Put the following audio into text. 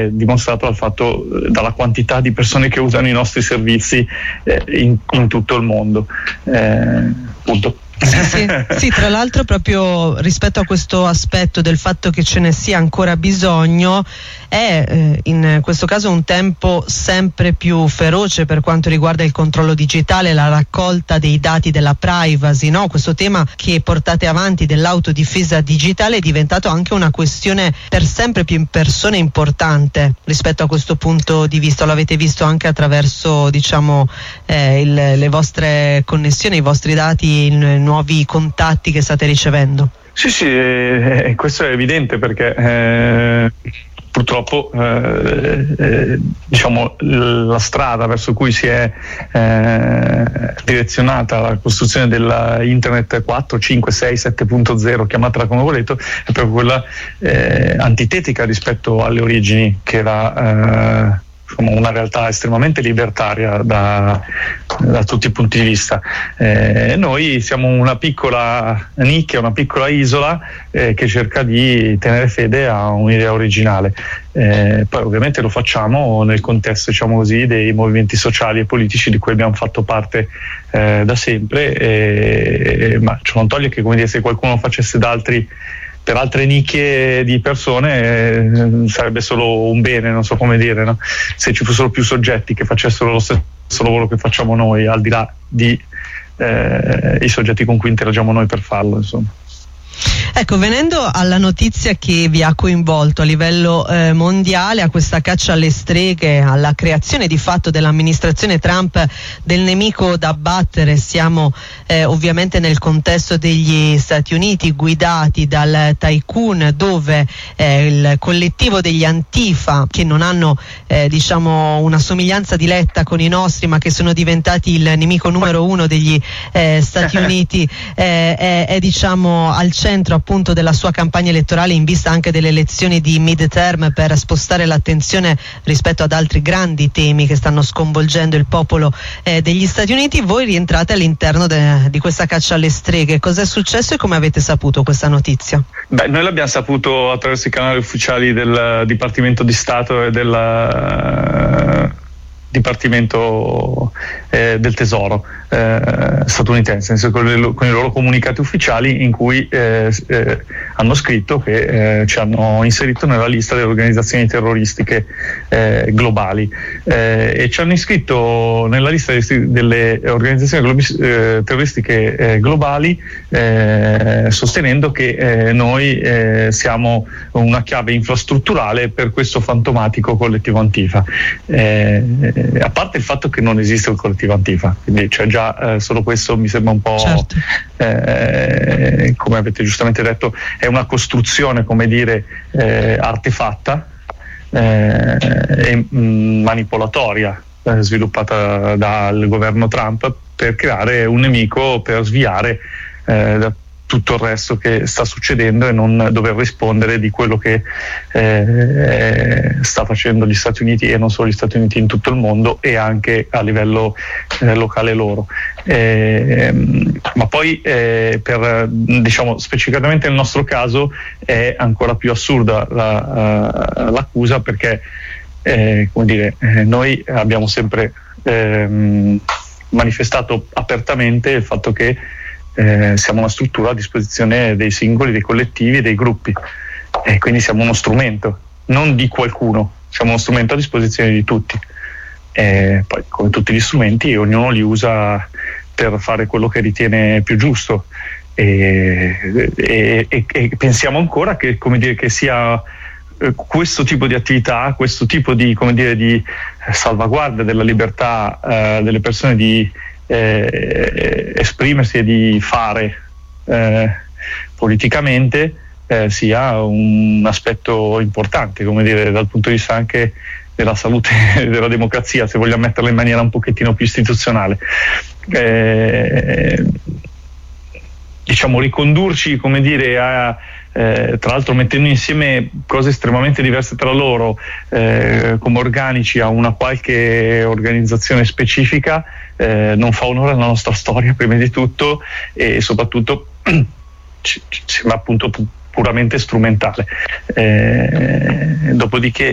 è dimostrato dalla quantità di persone che usano i nostri servizi in tutto il mondo. Punto. Sì, tra l'altro proprio rispetto a questo aspetto del fatto che ce ne sia ancora bisogno, è in questo caso un tempo sempre più feroce per quanto riguarda il controllo digitale, la raccolta dei dati della privacy, no? Questo tema che portate avanti dell'autodifesa digitale è diventato anche una questione per sempre più persone importante rispetto a questo punto di vista. Lo avete visto anche attraverso, diciamo, le vostre connessioni, i vostri dati, i nuovi contatti che state ricevendo? Sì, questo è evidente perché purtroppo diciamo la strada verso cui si è direzionata la costruzione della Internet 4, 5, 6, 7.0, chiamatela come volete, è proprio quella antitetica rispetto alle origini, che era una realtà estremamente libertaria da tutti i punti di vista. Noi siamo una piccola nicchia, una piccola isola che cerca di tenere fede a un'idea originale. Poi ovviamente lo facciamo nel contesto, diciamo così, dei movimenti sociali e politici di cui abbiamo fatto parte da sempre, ma ciò non toglie che, come dire, se qualcuno lo facesse per altre nicchie di persone sarebbe solo un bene, non so come dire, no? Se ci fossero più soggetti che facessero lo stesso lavoro che facciamo noi, al di là di i soggetti con cui interagiamo noi per farlo, insomma. Ecco, venendo alla notizia che vi ha coinvolto a livello mondiale, a questa caccia alle streghe, alla creazione di fatto dell'amministrazione Trump del nemico da abbattere, siamo ovviamente nel contesto degli Stati Uniti guidati dal tycoon, dove il collettivo degli Antifa, che non hanno diciamo una somiglianza diretta con i nostri, ma che sono diventati il nemico numero uno degli Stati Uniti, è diciamo al centro appunto della sua campagna elettorale, in vista anche delle elezioni di midterm, per spostare l'attenzione rispetto ad altri grandi temi che stanno sconvolgendo il popolo degli Stati Uniti. Voi rientrate all'interno di questa caccia alle streghe. Cos'è successo e come avete saputo questa notizia? Beh, noi l'abbiamo saputo attraverso i canali ufficiali del Dipartimento di Stato e del Dipartimento del Tesoro statunitense, nel senso, con i loro comunicati ufficiali, in cui hanno scritto che ci hanno inserito nella lista delle organizzazioni terroristiche globali, e ci hanno iscritto nella lista delle organizzazioni terroristiche globali, sostenendo che noi siamo una chiave infrastrutturale per questo fantomatico collettivo Antifa. A parte il fatto che non esiste un collettivo Antifa, quindi cioè già solo questo mi sembra un po', certo, come avete giustamente detto, è una costruzione, come dire, artefatta e manipolatoria, sviluppata dal governo Trump per creare un nemico, per sviare da tutto il resto che sta succedendo e non dover rispondere di quello che sta facendo gli Stati Uniti, e non solo gli Stati Uniti, in tutto il mondo, e anche a livello locale loro. Ma poi per, diciamo, specificatamente nel nostro caso è ancora più assurda l'accusa, perché come dire, noi abbiamo sempre manifestato apertamente il fatto che siamo una struttura a disposizione dei singoli, dei collettivi e dei gruppi, e quindi siamo uno strumento, non di qualcuno, siamo uno strumento a disposizione di tutti. Poi, come tutti gli strumenti, ognuno li usa per fare quello che ritiene più giusto, e pensiamo ancora che, come dire, che sia questo tipo di attività, questo tipo di, come dire, di salvaguardia della libertà delle persone di esprimersi e di fare politicamente sia un aspetto importante, come dire, dal punto di vista anche della salute della democrazia, se vogliamo metterla in maniera un pochettino più istituzionale. Diciamo, ricondurci, come dire, a tra l'altro mettendo insieme cose estremamente diverse tra loro, come organici, a una qualche organizzazione specifica, non fa onore alla nostra storia, prima di tutto, e soprattutto ci sembra appunto puramente strumentale. Dopodiché